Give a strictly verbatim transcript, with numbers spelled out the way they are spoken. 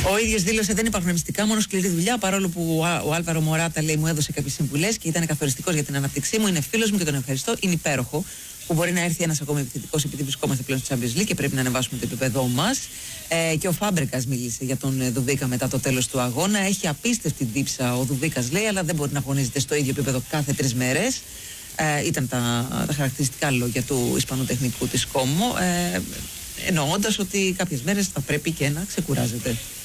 Ο ίδιος δήλωσε: δεν υπάρχουν μυστικά, μόνο σκληρή δουλειά. Παρόλο που ο Άλβαρο Μωράτα, λέει, μου έδωσε κάποιες συμβουλές και ήταν καθοριστικός για την ανάπτυξή μου. Είναι φίλος μου και τον ευχαριστώ. Είναι υπέροχο που μπορεί να έρθει ένας ακόμη επιθετικός, επειδή βρισκόμαστε πλέον στη Champions League και πρέπει να ανεβάσουμε το επίπεδό μας. Ε, και ο Φάμπρεκας μίλησε για τον Δουβίκα μετά το τέλος του αγώνα. Έχει απίστευτη δίψα ο Δουβίκας, λέει, αλλά δεν μπορεί να αγωνίζεται στο ίδιο επίπεδο κάθε τρεις μέρες. Ε, ήταν τα, τα χαρακτηριστικά λόγια του Ισπανού τεχνικού της Κόμο. Ε, εννοώντας ότι κάποιες μέρες θα πρέπει και να ξεκουράζεται.